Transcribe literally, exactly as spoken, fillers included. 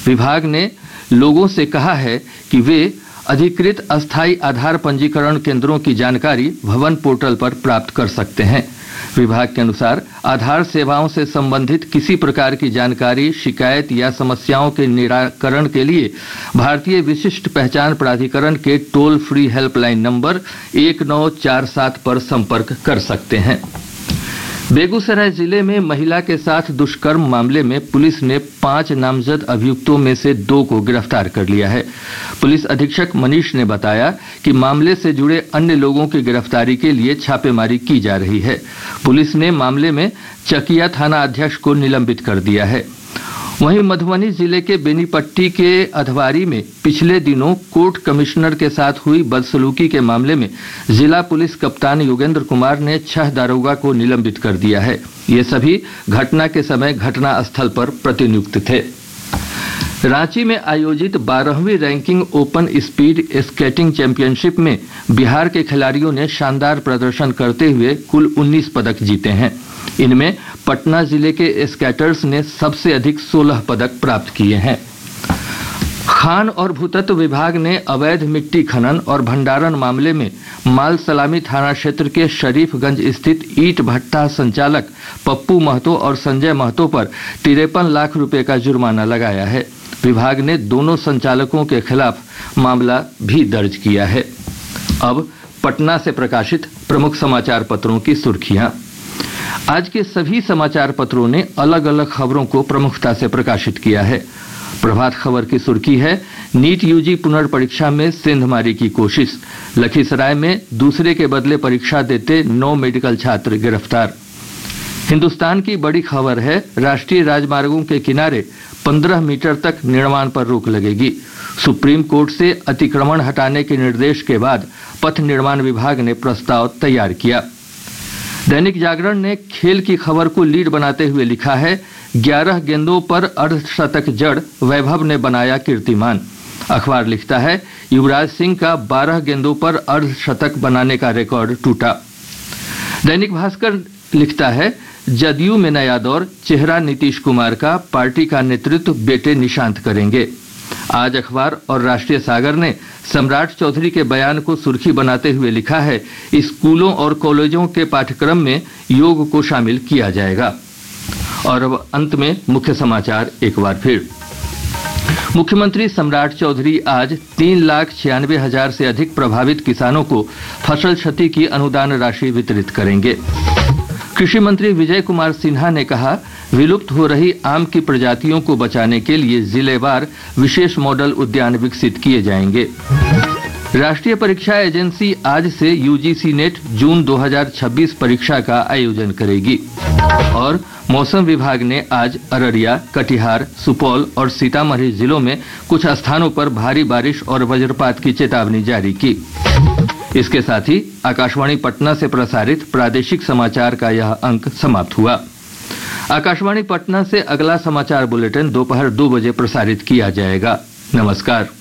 विभाग ने लोगों से कहा है कि वे अधिकृत अस्थायी आधार पंजीकरण केंद्रों की जानकारी भवन पोर्टल पर प्राप्त कर सकते हैं। विभाग के अनुसार आधार सेवाओं से संबंधित किसी प्रकार की जानकारी, शिकायत या समस्याओं के निराकरण के लिए भारतीय विशिष्ट पहचान प्राधिकरण के टोल फ्री हेल्पलाइन नंबर एक नौ चार सात पर संपर्क कर सकते हैं। बेगूसराय जिले में महिला के साथ दुष्कर्म मामले में पुलिस ने पांच नामजद अभियुक्तों में से दो को गिरफ्तार कर लिया है। पुलिस अधीक्षक मनीष ने बताया कि मामले से जुड़े अन्य लोगों की गिरफ्तारी के लिए छापेमारी की जा रही है। पुलिस ने मामले में चकिया थाना अध्यक्ष को निलंबित कर दिया है। वहीं मधुबनी जिले के बेनीपट्टी के अधवारी में पिछले दिनों कोर्ट कमिश्नर के साथ हुई बदसलूकी के मामले में जिला पुलिस कप्तान योगेंद्र कुमार ने छह दारोगा को निलंबित कर दिया है। ये सभी घटना के समय घटना स्थल पर प्रतिनियुक्त थे। रांची में आयोजित बारहवीं ranking open speed skating championship में बिहार के खिलाड़ियों ने शानदार प्रदर्शन करते हुए कुल उन्नीस पदक जीते हैं। इनमें पटना जिले के स्केटर्स ने सबसे अधिक सोलह पदक प्राप्त किए हैं। खान और भूतत्व विभाग ने अवैध मिट्टी खनन और भंडारण मामले में माल सलामी थाना क्षेत्र के शरीफगंज स्थित ईंट भट्टा संचालक पप्पू महतो और संजय महतो पर तिरपन लाख रुपए का जुर्माना लगाया है। विभाग ने दोनों संचालकों के खिलाफ मामला भी दर्ज किया है। अब पटना से प्रकाशित प्रमुख समाचार पत्रों की सुर्खियां। आज के सभी समाचार पत्रों ने अलग अलग खबरों को प्रमुखता से प्रकाशित किया है। प्रभात खबर की सुर्खी है, नीट यूजी पुनर्परीक्षा में सेंधमारी की कोशिश। लखीसराय में दूसरे के बदले परीक्षा देते नौ मेडिकल छात्र गिरफ्तार। हिंदुस्तान की बड़ी खबर है, राष्ट्रीय राजमार्गों के किनारे पंद्रह मीटर तक निर्माण पर रोक लगेगी। सुप्रीम कोर्ट से अतिक्रमण हटाने के निर्देश के बाद पथ निर्माण विभाग ने प्रस्ताव तैयार किया। दैनिक जागरण ने खेल की खबर को लीड बनाते हुए लिखा है, ग्यारह गेंदों पर अर्धशतक जड़, वैभव ने बनाया कीर्तिमान। अखबार लिखता है, युवराज सिंह का बारह गेंदों पर अर्धशतक बनाने का रिकॉर्ड टूटा। दैनिक भास्कर लिखता है, जदयू में नया दौर, चेहरा नीतीश कुमार का, पार्टी का नेतृत्व बेटे निशांत करेंगे। आज अखबार और राष्ट्रीय सागर ने सम्राट चौधरी के बयान को सुर्खी बनाते हुए लिखा है, स्कूलों और कॉलेजों के पाठ्यक्रम में योग को शामिल किया जाएगा। और अब अंत में मुख्य समाचार एक बार फिर। मुख्यमंत्री सम्राट चौधरी आज तीन लाख छियानवे हजार से अधिक प्रभावित किसानों को फसल क्षति की अनुदान राशि वितरित करेंगे। कृषि मंत्री विजय कुमार सिन्हा ने कहा, विलुप्त हो रही आम की प्रजातियों को बचाने के लिए जिलेवार विशेष मॉडल उद्यान विकसित किए जाएंगे। राष्ट्रीय परीक्षा एजेंसी आज से यूजीसी नेट जून दो हज़ार छब्बीस परीक्षा का आयोजन करेगी। और मौसम विभाग ने आज अररिया, कटिहार, सुपौल और सीतामढ़ी जिलों में कुछ स्थानों पर भारी बारिश और वज्रपात की चेतावनी जारी की। इसके साथ ही आकाशवाणी पटना से प्रसारित प्रादेशिक समाचार का यह अंक समाप्त हुआ। आकाशवाणी पटना से अगला समाचार बुलेटिन दोपहर दो बजे प्रसारित किया जाएगा। नमस्कार।